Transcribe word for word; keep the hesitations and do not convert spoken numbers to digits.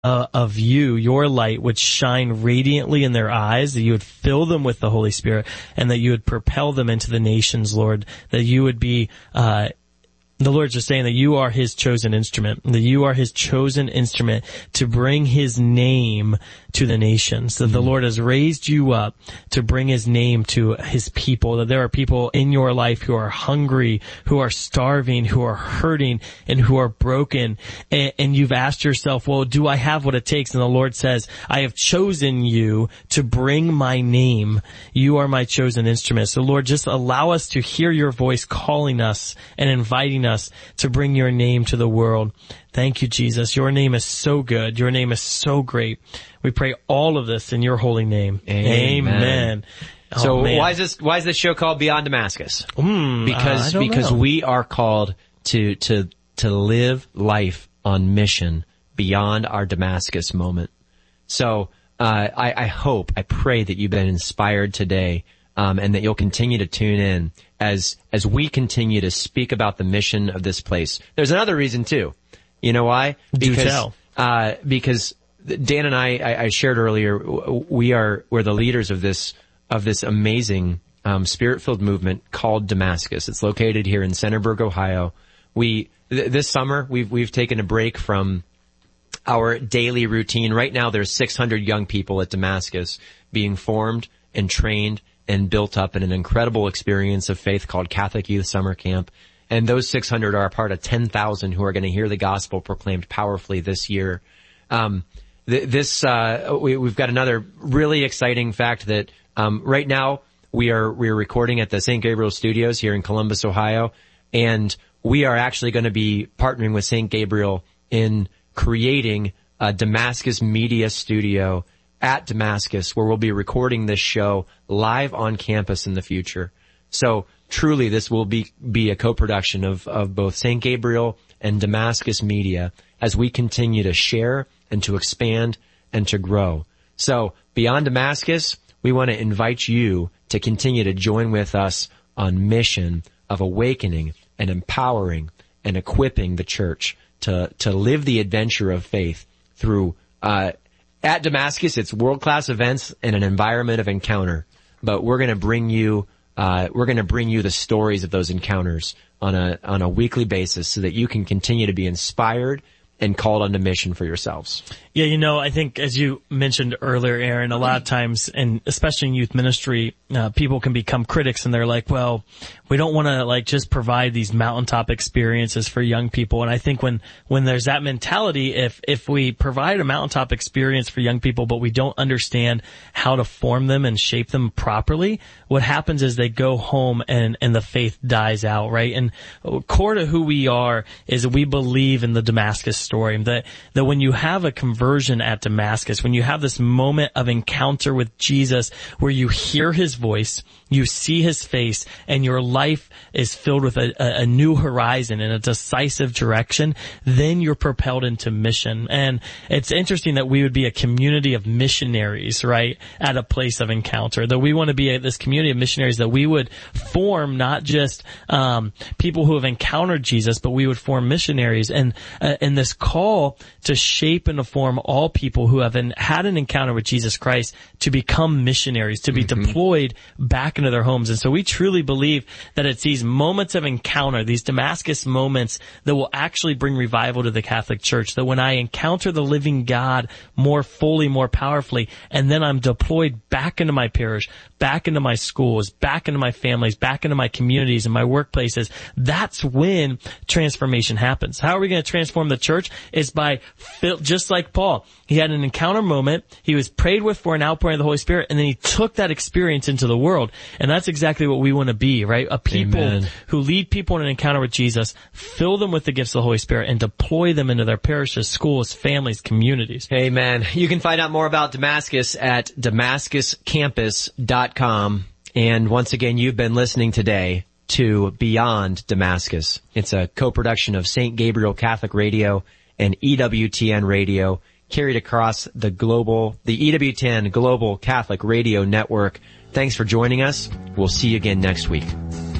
uh, of you, your light, would shine radiantly in their eyes, that you would fill them with the Holy Spirit, and that you would propel them into the nations, Lord, that you would be, uh, the Lord's just saying that you are his chosen instrument, that you are his chosen instrument to bring his name to the nations, that mm-hmm. the Lord has raised you up to bring his name to his people, that there are people in your life who are hungry, who are starving, who are hurting, and who are broken. And, and you've asked yourself, well, do I have what it takes? And the Lord says, I have chosen you to bring my name. You are my chosen instrument. So Lord, just allow us to hear your voice calling us and inviting us to bring your name to the world. Thank you, Jesus. Your name is so good. Your name is so great. We pray all of this in your holy name. Amen. Amen. Oh, so man. why is this, why is this show called Beyond Damascus? Mm, because, uh, because know. we are called to, to, to live life on mission beyond our Damascus moment. So, uh, I, I hope, I pray that you've been inspired today, um, and that you'll continue to tune in as, as we continue to speak about the mission of this place. There's another reason too. You know why? Do Because, tell. uh, because Dan and I, I, I shared earlier, we are, we're the leaders of this, of this amazing, um, spirit-filled movement called Damascus. It's located here in Centerburg, Ohio. We, th- this summer, we've, we've taken a break from our daily routine. Right now, there's six hundred young people at Damascus being formed and trained and built up in an incredible experience of faith called Catholic Youth Summer Camp. And those six hundred are a part of ten thousand who are going to hear the gospel proclaimed powerfully this year. Um, th- this, uh, we, we've got another really exciting fact that, um, right now we are, we're recording at the Saint Gabriel Studios here in Columbus, Ohio. And we are actually going to be partnering with Saint Gabriel in creating a Damascus Media Studio at Damascus, where we'll be recording this show live on campus in the future. So truly, this will be, be a co-production of, of both Saint Gabriel and Damascus Media as we continue to share and to expand and to grow. So beyond Damascus, we want to invite you to continue to join with us on mission of awakening and empowering and equipping the church to, to live the adventure of faith through, uh, at Damascus, it's world-class events and an environment of encounter. But we're going to bring you Uh, we're going to bring you the stories of those encounters on a, on a weekly basis so that you can continue to be inspired and called onto mission for yourselves. Yeah, you know, I think as you mentioned earlier, Aaron, a lot of times, and especially in youth ministry, uh, people can become critics and they're like, well, we don't want to like just provide these mountaintop experiences for young people. And I think when, when there's that mentality, if, if we provide a mountaintop experience for young people, but we don't understand how to form them and shape them properly, what happens is they go home and, and the faith dies out, right? And core to who we are is that we believe in the Damascus story, that, that when you have a conversion at Damascus, when you have this moment of encounter with Jesus where you hear his voice, you see his face, and your life is filled with a, a, a new horizon and a decisive direction, then you're propelled into mission. And it's interesting that we would be a community of missionaries, right, at a place of encounter, that we want to be a, this community of missionaries, that we would form not just um people who have encountered Jesus, but we would form missionaries. And uh, in this call to shape and to form all people who have an, had an encounter with Jesus Christ to become missionaries, to be mm-hmm. deployed back into their homes. And so we truly believe that it's these moments of encounter, these Damascus moments, that will actually bring revival to the Catholic Church. That when I encounter the living God more fully, more powerfully, and then I'm deployed back into my parish, back into my schools, back into my families, back into my communities and my workplaces, that's when transformation happens. How are we going to transform the church? Is by, just like Paul, he had an encounter moment, he was prayed with for an outpouring of the Holy Spirit, and then he took that experience into the world. And that's exactly what we want to be, right? A people Amen. Who lead people in an encounter with Jesus, fill them with the gifts of the Holy Spirit, and deploy them into their parishes, schools, families, communities. Amen. You can find out more about Damascus at damascus campus dot com. And once again, you've been listening today to Beyond Damascus. It's a co-production of Saint Gabriel Catholic Radio and E W T N Radio, carried across the global, the E W T N Global Catholic Radio Network. Thanks for joining us. We'll see you again next week.